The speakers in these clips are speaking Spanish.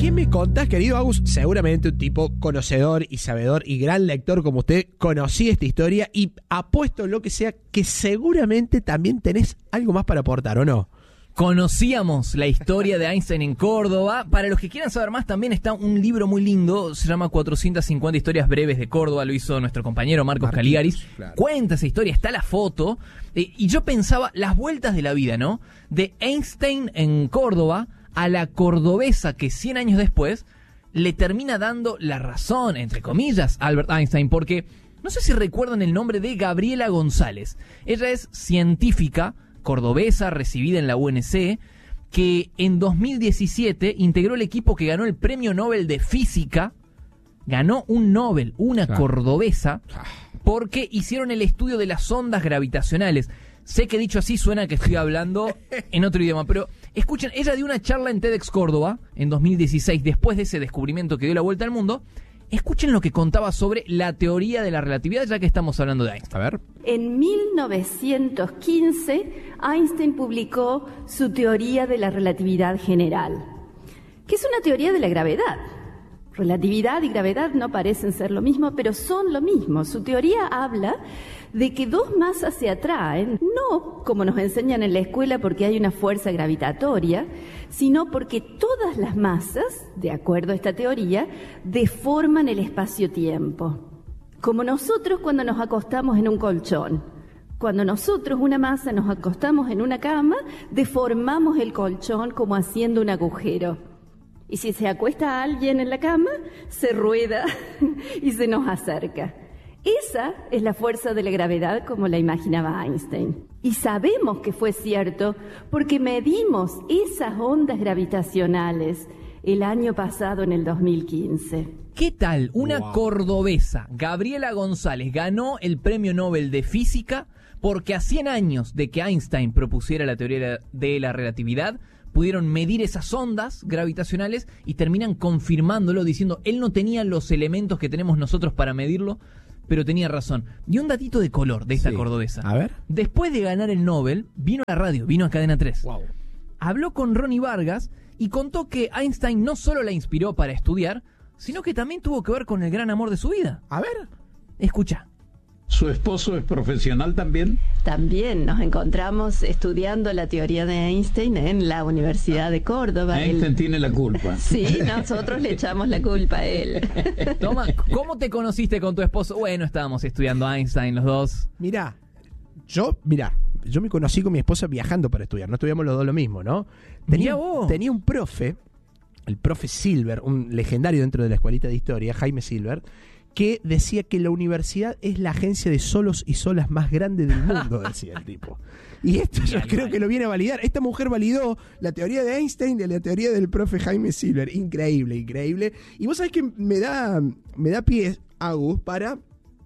¿Qué me contás, querido Agus? Seguramente un tipo conocedor y sabedor y gran lector como usted conocía esta historia y apuesto lo que sea que seguramente también tenés algo más para aportar, ¿o no? Conocíamos la historia de Einstein en Córdoba. Para los que quieran saber más, también está un libro muy lindo, se llama 450 historias breves de Córdoba, lo hizo nuestro compañero Marcos Caligaris. Claro. Cuenta esa historia, está la foto, y yo pensaba las vueltas de la vida, ¿no? De Einstein en Córdoba a la cordobesa que 100 años después le termina dando la razón, entre comillas, a Albert Einstein, porque no sé si recuerdan el nombre de Gabriela González. Ella es científica cordobesa, recibida en la UNC, que en 2017 integró el equipo que ganó el Premio Nobel de Física. Ganó un Nobel, una cordobesa, porque hicieron el estudio de las ondas gravitacionales. Sé que dicho así suena que estoy hablando en otro idioma, pero escuchen, ella dio una charla en TEDx Córdoba en 2016, después de ese descubrimiento que dio la vuelta al mundo. Escuchen lo que contaba sobre la teoría de la relatividad, ya que estamos hablando de Einstein. A ver. En 1915, Einstein publicó su teoría de la relatividad general, que es una teoría de la gravedad. Relatividad y gravedad no parecen ser lo mismo, pero son lo mismo. Su teoría habla de que dos masas se atraen, no como nos enseñan en la escuela porque hay una fuerza gravitatoria, sino porque todas las masas, de acuerdo a esta teoría, deforman el espacio-tiempo. Como nosotros cuando nos acostamos en un colchón. Cuando nosotros, una masa, nos acostamos en una cama, deformamos el colchón como haciendo un agujero. Y si se acuesta a alguien en la cama, se rueda y se nos acerca. Esa es la fuerza de la gravedad como la imaginaba Einstein. Y sabemos que fue cierto porque medimos esas ondas gravitacionales el año pasado, en el 2015. ¿Qué tal? Una cordobesa, Gabriela González, ganó el Premio Nobel de Física porque a 100 años de que Einstein propusiera la teoría de la relatividad, pudieron medir esas ondas gravitacionales y terminan confirmándolo, diciendo él no tenía los elementos que tenemos nosotros para medirlo, pero tenía razón. Y un datito de color de esta cordobesa. A ver. Después de ganar el Nobel, vino a la radio, vino a Cadena 3. Wow. Habló con Ronnie Vargas y contó que Einstein no solo la inspiró para estudiar, sino que también tuvo que ver con el gran amor de su vida. A ver. Escucha. ¿Su esposo es profesional también? También nos encontramos estudiando la teoría de Einstein en la Universidad de Córdoba. Einstein tiene la culpa. Sí, nosotros le echamos la culpa a él. Toma, ¿cómo te conociste con tu esposo? Bueno, estábamos estudiando Einstein los dos. Mirá, yo me conocí con mi esposa viajando para estudiar. No estudiamos los dos lo mismo, ¿no? Tenía un profe, el profe Silver, un legendario dentro de la escuelita de historia, Jaime Silver, que decía que la universidad es la agencia de solos y solas más grande del mundo, decía el tipo. Y esto yo creo que lo viene a validar. Esta mujer validó la teoría de Einstein de la teoría del profe Jaime Silver. Increíble, increíble. Y vos sabés que me da pie, Agus, para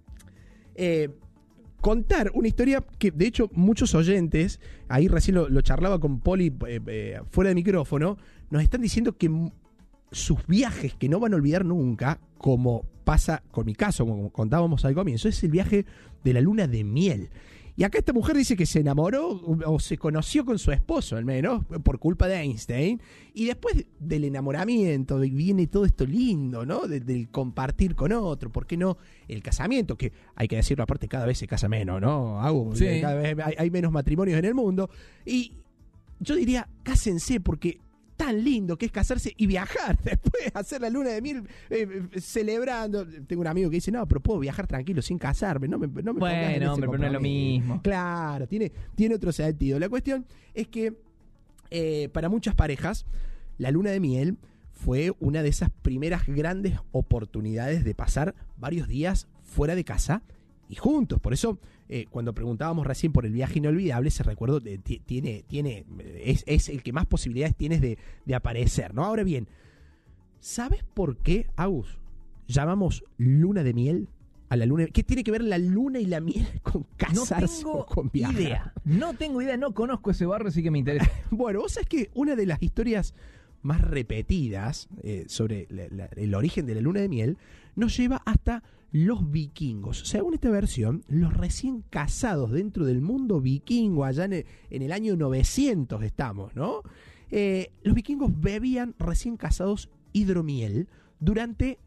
contar una historia que, de hecho, muchos oyentes, ahí recién lo charlaba con Poli fuera de micrófono, nos están diciendo que sus viajes que no van a olvidar nunca, como pasa con mi caso, como contábamos al comienzo, es el viaje de la luna de miel. Y acá esta mujer dice que se enamoró o se conoció con su esposo, al menos, por culpa de Einstein. Y después del enamoramiento viene todo esto lindo, ¿no? Del compartir con otro. ¿Por qué no el casamiento? Que hay que decirlo aparte, cada vez se casa menos, ¿no? Sí. Cada vez hay menos matrimonios en el mundo. Y yo diría, cásense, porque tan lindo que es casarse y viajar después, hacer la luna de miel celebrando. Tengo un amigo que dice, no, pero puedo viajar tranquilo sin casarme. No me bueno, hombre, pero no es lo mismo. Claro, tiene otro sentido. La cuestión es que para muchas parejas la luna de miel fue una de esas primeras grandes oportunidades de pasar varios días fuera de casa y juntos. Por eso, cuando preguntábamos recién por el viaje inolvidable, ese recuerdo es el que más posibilidades tienes de aparecer, ¿no? Ahora bien, ¿sabes por qué, Agus, llamamos luna de miel a la luna? ¿Qué tiene que ver la luna y la miel con casarse o con viajar? No tengo idea, no conozco ese barrio, así que me interesa. Bueno, vos sabés que una de las historias más repetidas sobre el origen de la luna de miel nos lleva hasta los vikingos. Según esta versión, los recién casados dentro del mundo vikingo, allá en el año 900 estamos, ¿no? Los vikingos bebían recién casados hidromiel durante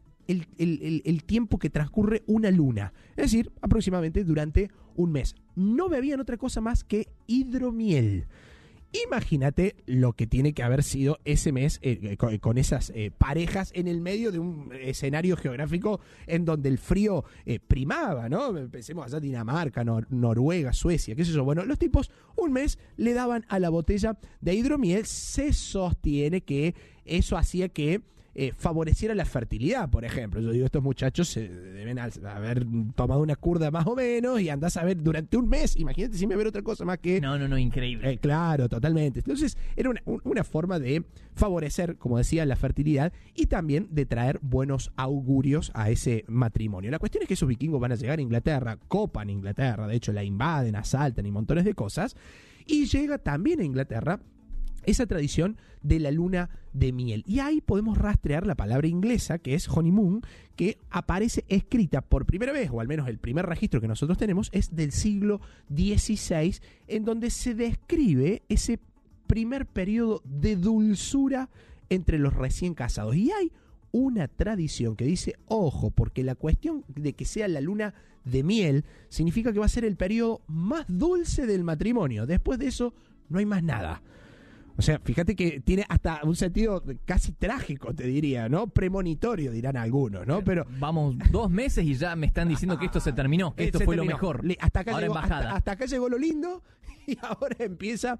el tiempo que transcurre una luna, es decir, aproximadamente durante un mes. No bebían otra cosa más que hidromiel. Imagínate lo que tiene que haber sido ese mes con esas parejas en el medio de un escenario geográfico en donde el frío primaba, ¿no? Pensemos allá Dinamarca, Noruega, Suecia, qué sé yo. Bueno, los tipos un mes le daban a la botella de hidromiel. Se sostiene que eso hacía que favoreciera la fertilidad, por ejemplo. Yo digo, estos muchachos deben haber tomado una curda más o menos y andás a ver durante un mes. Imagínate sin beber otra cosa más que... No, increíble. Claro, totalmente. Entonces, era una forma de favorecer, como decía, la fertilidad y también de traer buenos augurios a ese matrimonio. La cuestión es que esos vikingos van a llegar a Inglaterra, copan Inglaterra, de hecho la invaden, asaltan y montones de cosas, y llega también a Inglaterra esa tradición de la luna de miel. Y ahí podemos rastrear la palabra inglesa, que es honeymoon, que aparece escrita por primera vez, o al menos el primer registro que nosotros tenemos, es del siglo XVI, en donde se describe ese primer periodo de dulzura entre los recién casados. Y hay una tradición que dice, ojo, porque la cuestión de que sea la luna de miel significa que va a ser el periodo más dulce del matrimonio. Después de eso, no hay más nada. O sea, fíjate que tiene hasta un sentido casi trágico, te diría, ¿no? Premonitorio, dirán algunos, ¿no? Pero vamos 2 meses y ya me están diciendo que esto se terminó, que esto fue lo mejor. Hasta acá ahora llegó, hasta acá llegó lo lindo y ahora empieza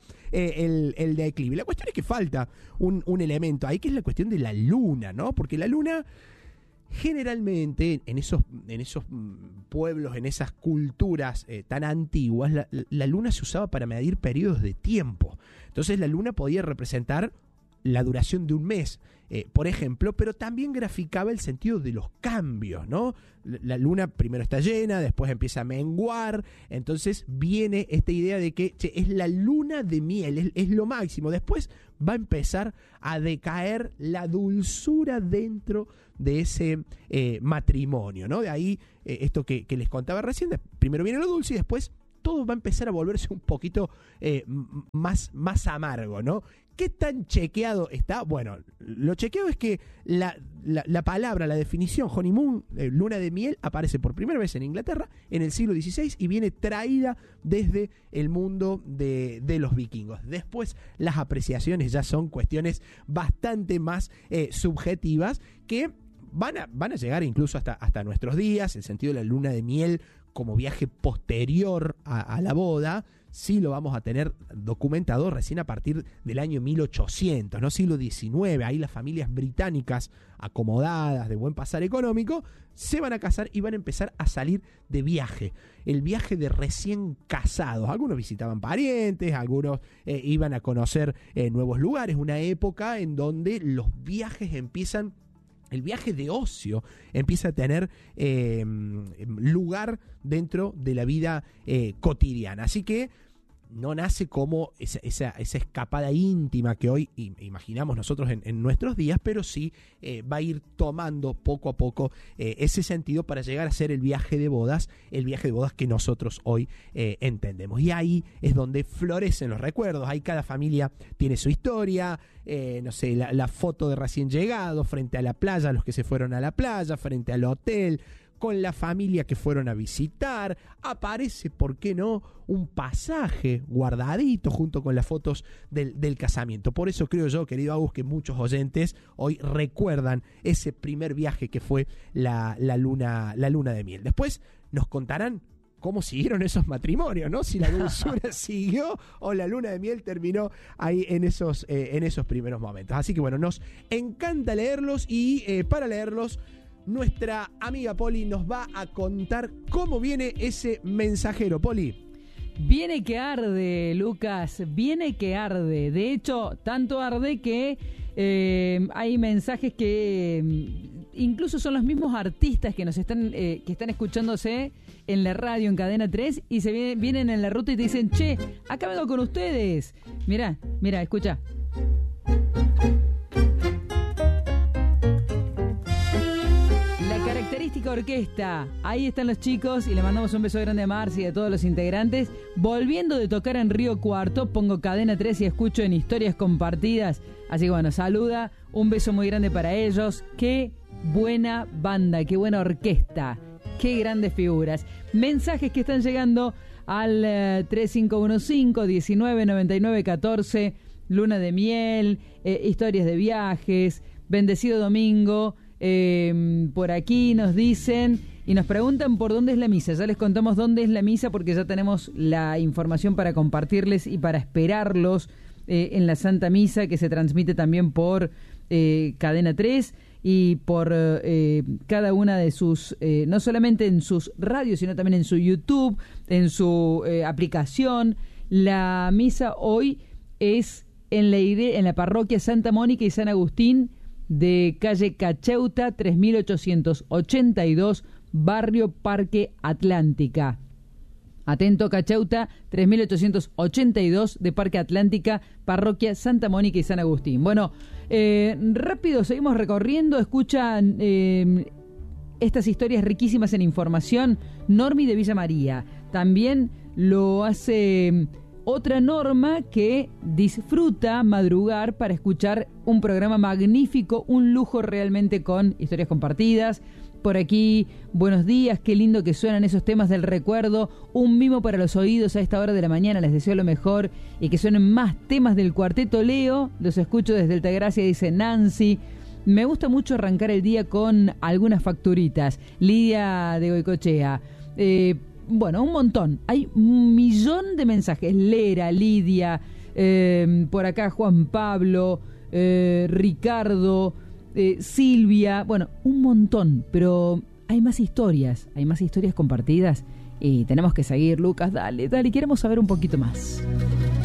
el declive. La cuestión es que falta un elemento ahí, que es la cuestión de la luna, ¿no? Porque la luna... Generalmente en esos pueblos, en esas culturas tan antiguas, la luna se usaba para medir periodos de tiempo. Entonces la luna podía representar la duración de un mes, por ejemplo, pero también graficaba el sentido de los cambios, ¿no? La luna primero está llena, después empieza a menguar, entonces viene esta idea de que es la luna de miel, es lo máximo. Después va a empezar a decaer la dulzura dentro de ese matrimonio, ¿no? De ahí esto que les contaba recién, primero viene lo dulce y después todo va a empezar a volverse un poquito más amargo, ¿no? ¿Qué tan chequeado está? Bueno, lo chequeado es que la palabra, la definición honeymoon, luna de miel, aparece por primera vez en Inglaterra en el siglo XVI y viene traída desde el mundo de los vikingos. Después las apreciaciones ya son cuestiones bastante más subjetivas que van a llegar incluso hasta nuestros días. El sentido de la luna de miel como viaje posterior a la boda, sí lo vamos a tener documentado recién a partir del año 1800, ¿no? Siglo XIX. Ahí las familias británicas acomodadas, de buen pasar económico, se van a casar y van a empezar a salir de viaje. El viaje de recién casados. Algunos visitaban parientes, algunos iban a conocer nuevos lugares. Una época en donde los viajes empiezan... El viaje de ocio empieza a tener lugar dentro de la vida cotidiana. Así que no nace como esa escapada íntima que hoy imaginamos nosotros en nuestros días, pero sí va a ir tomando poco a poco ese sentido para llegar a ser el viaje de bodas que nosotros hoy entendemos. Y ahí es donde florecen los recuerdos. Ahí cada familia tiene su historia, no sé, la foto de recién llegado frente a la playa, los que se fueron a la playa, frente al hotel, con la familia que fueron a visitar. Aparece, ¿por qué no?, un pasaje guardadito junto con las fotos del casamiento. Por eso creo yo, querido Agus, que muchos oyentes hoy recuerdan ese primer viaje que fue la luna de miel. Después nos contarán cómo siguieron esos matrimonios, ¿no? Si la dulzura siguió o la luna de miel terminó ahí en esos primeros momentos. Así que bueno, nos encanta leerlos y para leerlos nuestra amiga Poli nos va a contar cómo viene ese mensajero. Poli. Viene que arde, Lucas, viene que arde. De hecho, tanto arde que hay mensajes que incluso son los mismos artistas que nos están que están escuchándose en la radio, en Cadena 3, y se vienen en la ruta y te dicen, che, acá vengo con ustedes. Mirá, escucha. Orquesta. Ahí están los chicos y le mandamos un beso grande a Marci y a todos los integrantes. Volviendo de tocar en Río Cuarto, pongo Cadena 3 y escucho en Historias Compartidas. Así que bueno, saluda, un beso muy grande para ellos. Qué buena banda, qué buena orquesta, qué grandes figuras. Mensajes que están llegando al 3515-199914, Luna de Miel, historias de viajes, bendecido domingo. Por aquí nos dicen y nos preguntan por dónde es la misa. Ya les contamos dónde es la misa porque ya tenemos la información para compartirles y para esperarlos en la Santa Misa, que se transmite también por Cadena 3 y por cada una de sus, no solamente en sus radios, sino también en su YouTube, en su aplicación. La misa hoy es en la parroquia Santa Mónica y San Agustín, de calle Cacheuta 3882, barrio Parque Atlántica. Atento, Cacheuta 3882 de Parque Atlántica, parroquia Santa Mónica y San Agustín. Bueno, rápido seguimos recorriendo. Escuchan estas historias riquísimas en información. Normi de Villa María. También lo hace otra Norma que disfruta madrugar para escuchar un programa magnífico, un lujo realmente, con historias compartidas. Por aquí, buenos días, qué lindo que suenan esos temas del recuerdo, un mimo para los oídos a esta hora de la mañana, les deseo lo mejor y que suenen más temas del Cuarteto Leo, los escucho desde Altagracia, dice Nancy. Me gusta mucho arrancar el día con algunas facturitas. Lidia de Goicochea. Bueno, un montón. Hay un millón de mensajes. Lera, Lidia, por acá Juan Pablo, Ricardo, Silvia. Bueno, un montón. Pero hay más historias compartidas. Y tenemos que seguir, Lucas. Dale, queremos saber un poquito más.